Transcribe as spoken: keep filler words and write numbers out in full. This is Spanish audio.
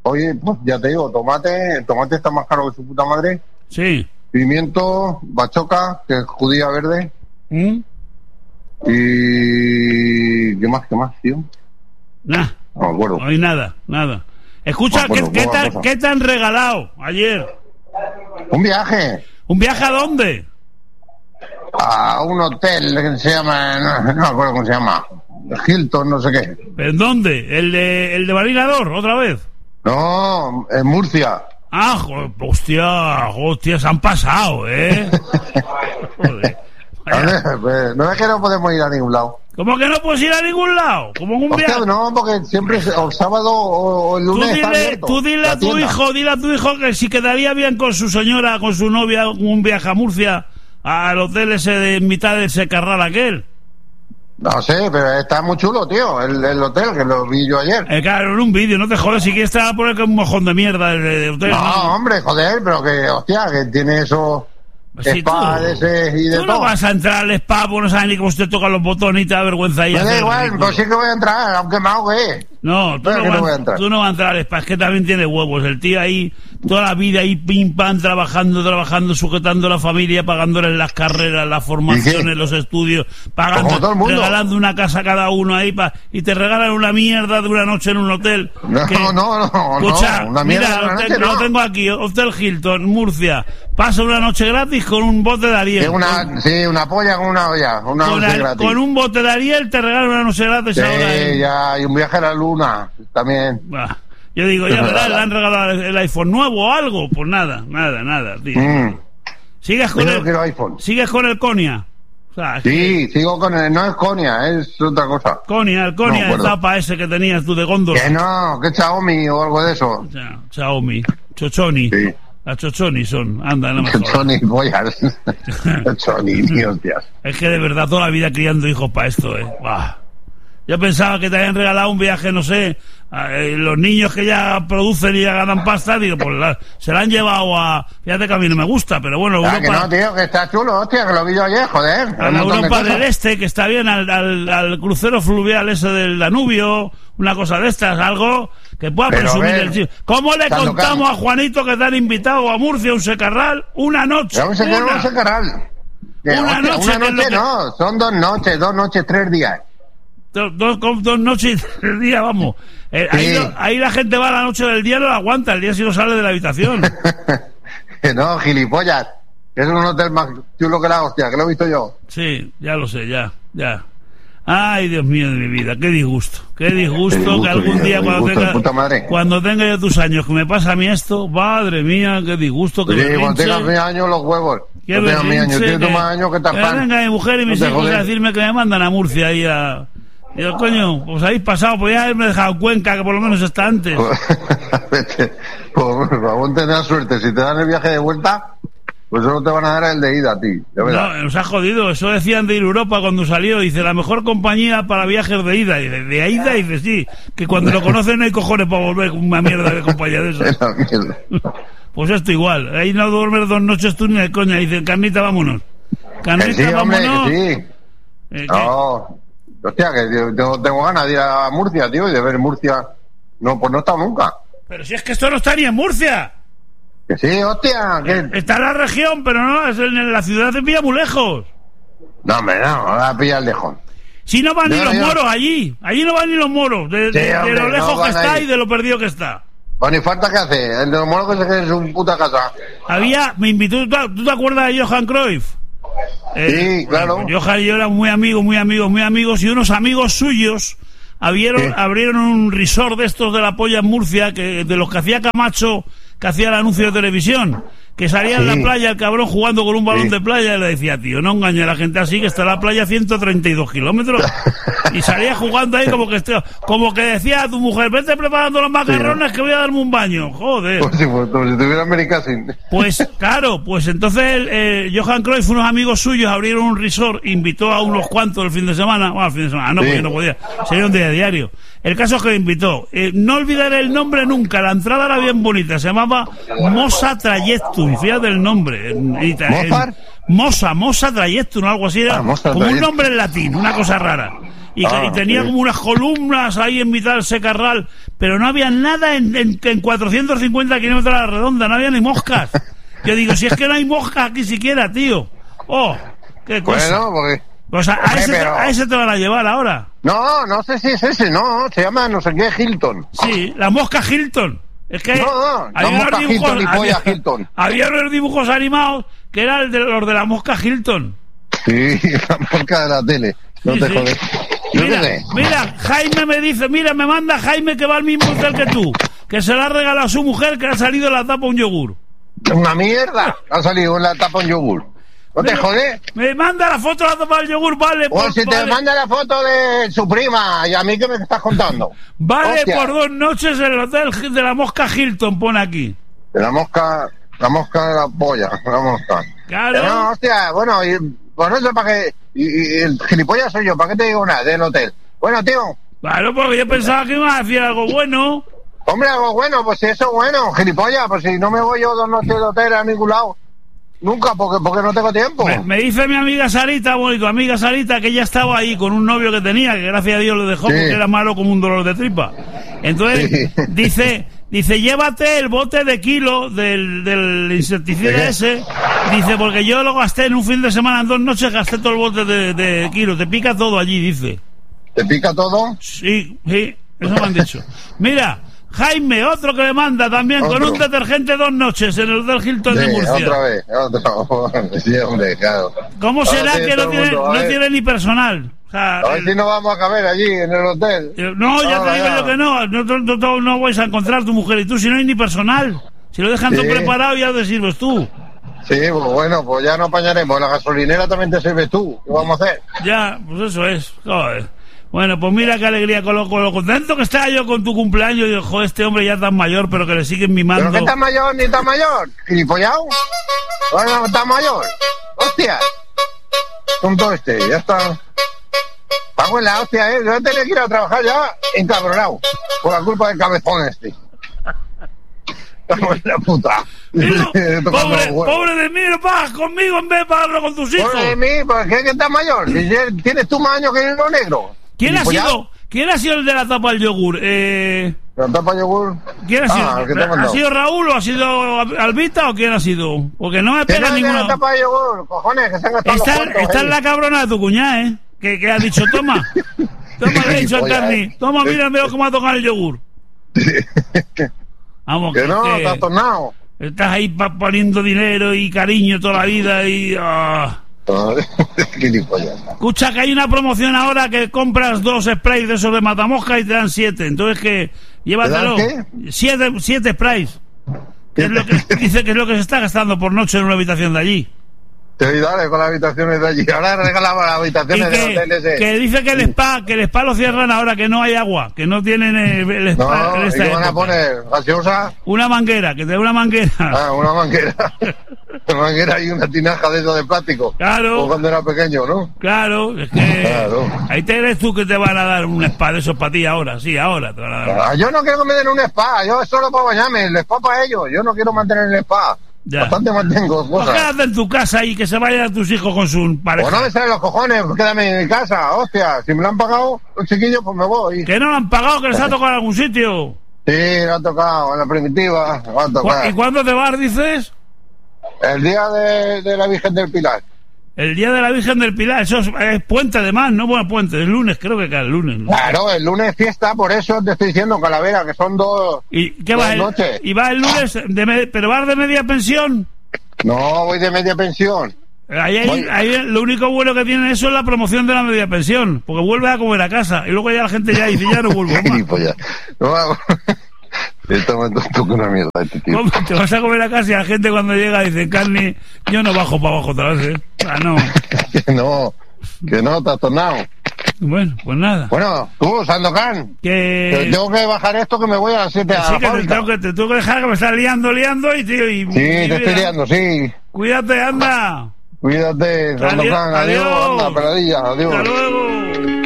Oye, pues ya te digo, tomate, el tomate está más caro que su puta madre. Sí. Pimiento, bachoca, que es judía verde. ¿Mm? Y... ¿Qué más, qué más, tío? Nah. No me acuerdo. No hay nada, nada. Escucha, No me acuerdo, ¿qué, qué, no, te, cosa. ¿qué te han regalado ayer? Un viaje ¿Un viaje a dónde? a un hotel que se llama... No, no me acuerdo cómo se llama. Hilton, no sé qué. ¿En dónde? ¿El de, el de Marinador, otra vez? No, en Murcia. Ah, joder, hostia, hostia, se han pasado, ¿eh? Joder. Vaya. Pues, no es que no podemos ir a ningún lado. ¿Cómo que no puedes ir a ningún lado? Como en un Hostia, viaje. no, porque siempre es- o sábado o, o el Tú lunes está dile, abierto tú dile la a tu tienda. hijo, dile a tu hijo que si quedaría bien con su señora, con su novia, un viaje a Murcia, al hotel ese de en mitad de ese carral aquel. No sé, pero está muy chulo, tío, el, el hotel, que lo vi yo ayer. Eh, claro, en un vídeo, no te jodas, si quieres te va a poner como un mojón de mierda de, de hotel. No, hombre, joder, pero que, hostia, que tiene esos Sí, spa tú- de ese y de Tú no todo. vas a entrar al spa, pues no sabes ni cómo se te tocan los botones y te da vergüenza ahí. Me da hacer igual, ridículo. pues sí que voy a entrar, aunque me ahogue. No, tú Pero no, que no vas, voy a entrar. tú no vas a entrar al spa, es que también tiene huevos. El tío ahí, toda la vida ahí, pim pam, trabajando, trabajando, sujetando a la familia, pagándoles las carreras, las formaciones, los estudios, pagando, Como todo el mundo. regalando una casa a cada uno ahí, pa, y te regalan una mierda de una noche en un hotel. No, que- no, no, Escucha, no, una mierda mira, de una lo, noche, tengo, no. lo tengo aquí, Hotel Hilton, Murcia. Pasa una noche gratis con un bote de Ariel. Es una, sí, una polla con una olla, una con, noche al- gratis. con un bote de Ariel te regalan una noche gratis Sí, ahora. ¿eh? ya, y un viaje a la luna, también. Bah, yo digo, ya verás, le han regalado el iPhone nuevo o algo. Pues nada, nada, nada, tío. Mm. ¿Sigues con Yo no el, quiero iPhone. ¿Sigues con el Konya? O sea, es que- Sí, sigo con el, no es Konya, es otra cosa. Konya, el Konya, No me el acuerdo. tapa ese que tenías tú de góndola. Que no, que Xiaomi o algo de eso. O sea, Xiaomi, Chochoni. Sí. Las Chochoni son, anda, no me jodas. Sony pollas. Sony, tío, hostias. Es que de verdad toda la vida criando hijos para esto, eh. Buah. Yo pensaba que te habían regalado un viaje, no sé, a, eh, los niños que ya producen y ya ganan pasta, digo, pues la- se la han llevado a... Fíjate que a mí no me gusta, pero bueno, Ah, que Europa, no, tío, que está chulo, hostia, que lo vi yo ayer, joder. a un la montón de Europa cosas. del Este, que está bien, al, al, al crucero fluvial ese del Danubio, una cosa de estas, algo que pueda Pero, presumir a ver, el chico. ¿Cómo le Sandokan. contamos a Juanito que te han invitado a Murcia, a un secarral, una noche? Vamos a hacer una. un secarral. Que, Una hostia, noche, una que es lo noche que- no, son dos noches, dos noches, tres días. Dos, dos, con- dos noches y tres días, vamos. Eh, ahí, Sí. no- ahí la gente va a la noche del día, no la aguanta, el día si no sale de la habitación. Que no, gilipollas. Es un hotel más chulo que la hostia, que lo he visto yo. Sí, ya lo sé, ya, ya. Ay, Dios mío de mi vida, qué disgusto, qué disgusto, Qué disgusto, que algún tío, día qué cuando disgusto de tenga, puta madre. cuando tenga yo tus años que me pasa a mí esto, madre mía, qué disgusto, que Sí, me cuando pinche, tengas mis años, los huevos. qué No tengas mis años, berrinche, tienes tú que- más años que que tapán. venga mi mujer y mis No te hijos a jodes. decirme que me mandan a Murcia ahí a... Y yo, coño, pues habéis pasado, podíais haberme dejado Cuenca, que por lo menos está antes. Vete. Pues aún tener suerte. Si te dan el viaje de vuelta, pues solo te van a dar el de ida a ti. De verdad. No, nos ha jodido. Eso decían de Ir Europa cuando salió. Dice, la mejor compañía para viajes de ida. Y de, de ida, dice, sí. Que cuando lo conocen no hay cojones para volver con una mierda de compañía de Es esa. la mierda. Pues esto igual. Ahí no duermes dos noches tú ni de coña. Dice, carnita, vámonos. Que Carnita, sí, hombre, vámonos. que sí. Eh, que- No. Hostia, que yo tengo, tengo ganas de ir a Murcia, tío, y de ver Murcia. No, pues no he estado nunca. Pero si es que esto no está ni en Murcia. Que sí, hostia. Que... Está en la región, pero no, es en la ciudad de pilla muy lejos. No, hombre, no, ahora pilla el lejón. Si no van ni Yo, los yo- moros allí. Allí no van ni los moros. De, Sí, de- de hombre, lo no lejos que van está ahí. y de lo perdido que está. Pues ni falta que hace. El de los moros que se quede en su puta casa. Había, me invitó, ¿tú, tú te acuerdas de Johan Cruyff? Sí, claro. Pues Johan y yo éramos muy amigos, muy amigos, muy amigos, y unos amigos suyos abrieron, Sí. abrieron un resort de estos de la polla en Murcia, que de los que hacía Camacho, que hacía el anuncio de televisión, que salía en Sí. la playa el cabrón jugando con un balón Sí. de playa y le decía, tío, no engañe a la gente así, que está la playa a ciento treinta y dos kilómetros. Y salía jugando ahí como que este- como que decía a tu mujer, vete preparando los macarrones que voy a darme un baño. Joder. Pues si, pues, como si tuviera América sin. Pues claro, pues entonces eh, Johan Cruyff, unos amigos suyos abrieron un resort, invitó a unos cuantos el fin de semana, bueno, el fin de semana, no, Sí. porque no podía, sería un día diario. El caso es que le invitó, eh, no olvidaré el nombre nunca, la entrada era bien bonita, se llamaba Mosa Trajectum, fíjate el nombre. En, en- en- ¿Mozart? Mosa, Mosa Trajectum, algo así, era Ah, Mosa como un Trajectum. nombre en latín, una cosa rara. Y, Ah, y tenía sí. como unas columnas ahí en mitad del secarral pero no había nada en, en, en cuatrocientos cincuenta kilómetros a la redonda, no había ni moscas. Yo digo, si es que no hay moscas aquí siquiera, tío. Oh, qué cosa. Bueno, porque... Pues a, a, Hombre, ese, pero- a ese te van a llevar ahora. No, no sé si es ese, no, se llama no sé qué Hilton. Sí, la mosca Hilton. Es que No, no, había no unos mosca dibujos, Hilton ni había, polla Hilton. había unos dibujos animados que eran el de los de la mosca Hilton. Sí, la marca de la tele. No Sí, te sí. jodes. Yo qué Mira, sé. mira, Jaime me dice, mira, me manda Jaime que va al mismo hotel que tú, que se la ha regalado a su mujer que le ha salido en la tapa un yogur. Una mierda. Ha salido en la tapa un yogur. No te Me- jodes. Me manda la foto de la tapa del yogur, vale. O por- si te vale, manda la foto de su prima, y a mí qué me estás contando. vale Hostia. por dos noches en el hotel de la mosca Hilton, pone aquí. De la mosca, la mosca de la polla, la mosca. Claro. No, hostia, bueno, y por eso para que... Y, y el gilipollas soy yo, ¿para qué te digo nada del hotel? Bueno, tío, Claro, porque yo pensaba que iba a decir algo bueno. hombre, algo bueno, pues si eso es bueno, gilipollas, pues si no me voy yo dos noches de hotel a ningún lado. Nunca, porque, porque no tengo tiempo. Me, me dice mi amiga Sarita, bueno, y tu amiga Sarita, que ella estaba ahí con un novio que tenía, que gracias a Dios lo dejó Sí. porque era malo como un dolor de tripa. Entonces, Sí. dice, dice, llévate el bote de kilo del, del insecticida ¿De qué? ese. Dice, porque yo lo gasté en un fin de semana, en dos noches gasté todo el bote de, de kilo. Te pica todo allí, dice. ¿Te pica todo? Sí, sí, eso me han dicho. Mira, Jaime, otro que me manda también con Otro. un detergente dos noches en el Hotel Hilton de Sí, Murcia. otra vez, otra Sí, hombre, claro. ¿Cómo Ahora será tiene que no todo el tiene, mundo, a no ver. tiene ni personal? O sea, A ver el- si no vamos a caber allí, en el hotel. eh, no, ya Ahora te digo ya. yo que no, no, no, no, no, no vais a encontrar tu mujer y tú si no hay ni personal. Si lo dejan Sí. todo preparado ya te sirves tú. Sí, pues bueno, pues ya no apañaremos. La gasolinera también te sirves tú. ¿Qué vamos a hacer? Ya, pues eso es. Joder. Bueno, pues mira qué alegría, con lo, con lo contento que estaba yo con tu cumpleaños. Digo, joder, este hombre ya tan mayor, pero que le siguen mimando. ¿Pero qué tan mayor ni tan mayor? ¿Gilipollado? Bueno, tan mayor. ¡Hostia! Tonto este, ya está. Pago en la hostia, ¿eh? Yo voy a tener que ir a trabajar ya encabronado. Por la culpa del cabezón este. Pago en la puta. Mira, Tocando pobre, los huevos. pobre de mí, no pagas conmigo en vez de pagarlo con tus hijos. Pobre de mí, ¿por qué que estás mayor? Si ya tienes tú más años que el negro. ¿Quién ha ¿Gilipollado? sido? ¿Quién ha sido el de la tapa del yogur? Eh, ¿La tapa yogur? ¿Quién ha sido? Ah, el que te he ¿Ha mandado. sido Raúl o ha sido Albita o quién ha sido? Porque no me ¿Quién pega no tiene la ninguno. tapa de yogur? Cojones, que se han gastado Esta, los cuartos. esta es eh. la cabrona de tu cuñada, ¿eh? Que, que ha dicho, toma. Toma, le ha dicho al Gilipollas, Carni. eh. Toma, mira, mira cómo ha tocado el yogur. Vamos, Que no, que- está tornado. estás ahí pa- poniendo dinero y cariño toda la vida y... ah. Gilipollas. Escucha que hay una promoción ahora que compras dos sprays de esos de matamosca y te dan siete. Entonces que llévatelo. ¿Te dan Siete, siete sprays. Que es lo que dice que es lo que se está gastando por noche en una habitación de allí. Te voy a dar con las habitaciones de allí. Ahora regalaba las Y habitaciones del hotel que, ese. que dice que el spa, que el spa lo cierran ahora, que no hay agua, que no tienen el, el spa en No, ¿y esta qué van a época. poner? ¿Gaseosa? Una manguera, que te dé una manguera. Ah, una manguera. Una manguera y una tinaja de eso de plástico. Claro. Como cuando era pequeño, ¿no? Claro, es que Claro. ahí te crees tú que te van a dar un spa de esos para ti ahora, sí, ahora te van a dar. Ah, yo no quiero que me den un spa. Yo solo para bañarme. El spa para ellos. Yo no quiero mantener el spa. Ya. Bastante mantengo Pues cosas. quédate en tu casa y que se vayan tus hijos con su pareja. O no me salen los cojones, pues quédame en mi casa, hostia. Si me lo han pagado los chiquillos, pues me voy. Que no lo han pagado, que les ha tocado en algún sitio. Sí, me ha tocado, en la primitiva, me ha ¿Cu- tocado. ¿Y cuándo te vas, dices? El día de, de la Virgen del Pilar. El día de la Virgen del Pilar. Eso es, es puente además, no bueno, puente, el lunes, creo que cae el lunes. ¿no? Claro, el lunes fiesta, por eso te estoy diciendo, Calavera, que son dos... ¿Y qué Buenas va? el- noches. ¿Y va el lunes? De me- ¿Pero vas de media pensión? No, voy de media pensión. Ahí, hay- Voy- ahí lo único bueno que tiene eso es la promoción de la media pensión, porque vuelves a comer a casa y luego ya la gente ya dice, ya no vuelvo más. Gilipollas. No, hago- Esto me toca una mierda este tío. ¿Cómo te vas a comer a casa y la gente cuando llega dice, Carni, yo no bajo para abajo otra vez, ¿eh? Ah, no. Que no, que no, te has tornado. Bueno, pues nada. Bueno, tú, Sandokan, que Que... tengo que bajar esto que me voy a las siete a Sí, la que te fábrica. tengo que, te tengo que dejar que me estás liando, liando y, tío, y... Sí, y te estoy mira, liando, sí. Cuídate, anda. Cuídate, Sandokan, adiós, adiós. anda, peladilla, adiós. Hasta luego.